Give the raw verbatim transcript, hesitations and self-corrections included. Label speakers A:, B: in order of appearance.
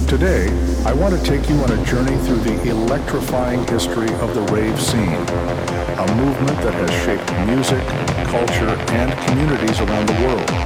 A: Today, I want to take you on a journey through the electrifying history of the rave scene, a movement that has shaped music, culture, and communities around the world.